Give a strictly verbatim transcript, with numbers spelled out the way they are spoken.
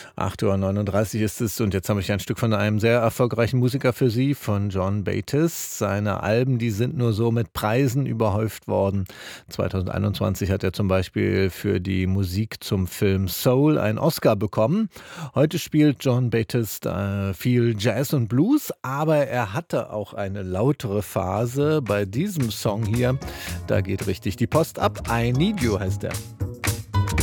acht Uhr neununddreißig ist es und jetzt habe ich ein Stück von einem sehr erfolgreichen Musiker für Sie, von John Batiste. Seine Alben, die sind nur so mit Preisen überhäuft worden. zweitausendeinundzwanzig hat er zum Beispiel für die Musik zum Film Soul einen Oscar bekommen. Heute spielt John Batiste äh, viel Jazz und Blues, aber er hatte auch eine lautere Phase. Bei diesem Song hier, da geht richtig die Post ab. I Need You heißt er.